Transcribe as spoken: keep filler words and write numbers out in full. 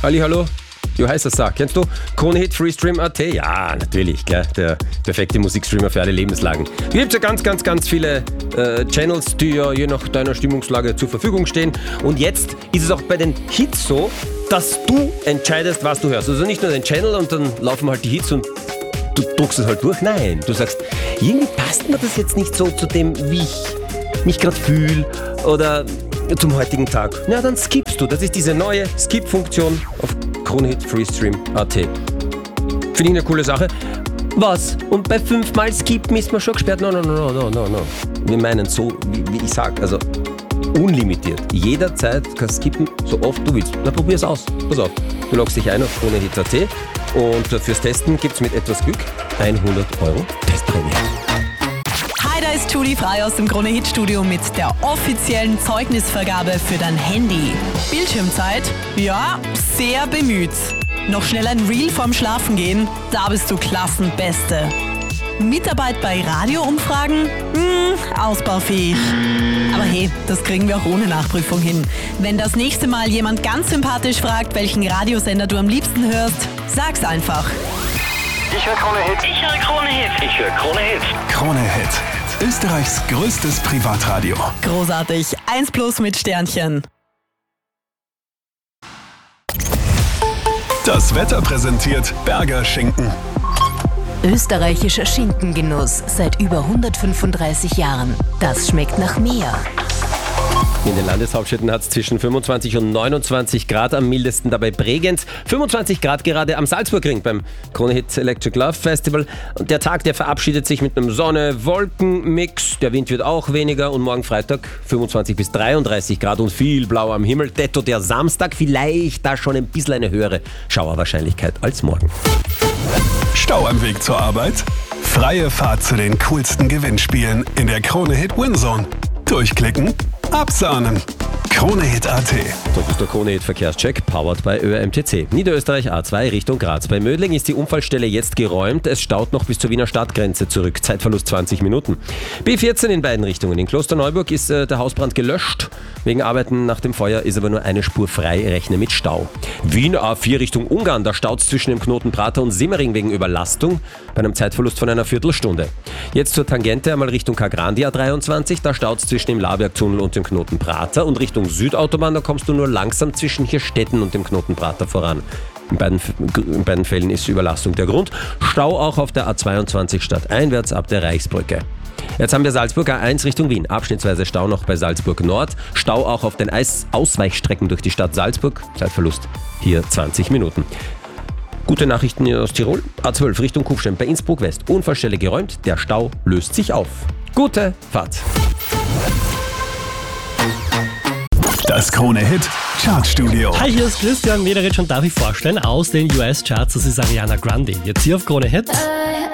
Hallihallo, wie heißt das da? Kennst du Krone-Hit Freestream Punkt at? Ja, natürlich, gell? Der perfekte Musikstreamer für alle Lebenslagen. Hier gibt es ja ganz, ganz, ganz viele äh, Channels, die ja je nach deiner Stimmungslage zur Verfügung stehen. Und jetzt ist es auch bei den Hits so, dass du entscheidest, was du hörst. Also nicht nur den Channel und dann laufen halt die Hits und du druckst es halt durch. Nein, du sagst, irgendwie passt mir das jetzt nicht so zu dem, wie ich mich gerade fühle oder zum heutigen Tag. Na, dann skippst du. Das ist diese neue Skip-Funktion auf Krone-Hit Freestream Punkt at. Finde ich eine coole Sache. Was? Und bei fünfmal Skippen ist man schon gesperrt? No, no, no, no, no, no. Wir meinen so, wie, wie ich sag, also unlimitiert. Jederzeit kannst du skippen, so oft du willst. Na, probier's aus. Pass auf. Du loggst dich ein auf Krone-Hit Punkt at und fürs Testen gibt's mit etwas Glück hundert Euro Testprämie. Hi, da ist Judy Frei aus dem Krone-Hit-Studio mit der offiziellen Zeugnisvergabe für dein Handy. Bildschirmzeit? Ja, sehr bemüht. Noch schnell ein Reel vorm Schlafengehen? Da bist du Klassenbeste. Mitarbeit bei Radioumfragen? Hm, ausbaufähig. Aber hey, das kriegen wir auch ohne Nachprüfung hin. Wenn das nächste Mal jemand ganz sympathisch fragt, welchen Radiosender du am liebsten hörst, sag's einfach. Ich höre Krone-Hit. Ich höre Krone-Hit. Ich höre Krone-Hit. Krone-Hit. Österreichs größtes Privatradio. Großartig. eins plus mit Sternchen. Das Wetter präsentiert Berger Schinken. Österreichischer Schinkengenuss seit über hundertfünfunddreißig Jahren. Das schmeckt nach mehr. In den Landeshauptstädten hat es zwischen fünfundzwanzig und neunundzwanzig Grad, am mildesten dabei Bregenz. fünfundzwanzig Grad gerade am Salzburgring beim Krone-Hit Electric Love Festival. Und der Tag, der verabschiedet sich mit einem Sonne-Wolken-Mix. Der Wind wird auch weniger und morgen Freitag fünfundzwanzig bis dreiunddreißig Grad und viel blau am Himmel. Detto der Samstag, vielleicht da schon ein bisschen eine höhere Schauerwahrscheinlichkeit als morgen. Stau am Weg zur Arbeit? Freie Fahrt zu den coolsten Gewinnspielen in der Krone-Hit Winzone. Durchklicken, absahnen. Krone-Hit Punkt at. Das ist der Krone-Hit Verkehrscheck, powered by Ö M T C. Niederösterreich A zwei Richtung Graz. Bei Mödling ist die Unfallstelle jetzt geräumt. Es staut noch bis zur Wiener Stadtgrenze zurück. Zeitverlust zwanzig Minuten. B vierzehn in beiden Richtungen. In Klosterneuburg ist äh, der Hausbrand gelöscht. Wegen Arbeiten nach dem Feuer ist aber nur eine Spur frei. Rechne mit Stau. Wien A vier Richtung Ungarn. Da staut es zwischen dem Knoten Prater und Simmering wegen Überlastung. Bei einem Zeitverlust von einer Viertelstunde. Jetzt zur Tangente einmal Richtung Kagrandi A dreiundzwanzig. Da staut es zwischen dem Labergtunnel und dem Knoten Prater. Und Richtung Südautobahn, da kommst du nur langsam zwischen Hirstetten und dem Knoten Prater voran. In beiden, in beiden Fällen ist Überlastung der Grund. Stau auch auf der A zweiundzwanzig stadteinwärts ab der Reichsbrücke. Jetzt haben wir Salzburg A eins Richtung Wien. Abschnittsweise Stau noch bei Salzburg Nord. Stau auch auf den Eis- Ausweichstrecken durch die Stadt Salzburg. Zeitverlust hier zwanzig Minuten. Gute Nachrichten aus Tirol. A zwölf Richtung Kufstein bei Innsbruck West. Unfallstelle geräumt. Der Stau löst sich auf. Gute Fahrt. Das Krone-Hit Chartstudio. Hi, hier ist Christian Mederich und darf ich vorstellen aus den U S-Charts, das ist Ariana Grande. Jetzt hier auf Krone-Hit.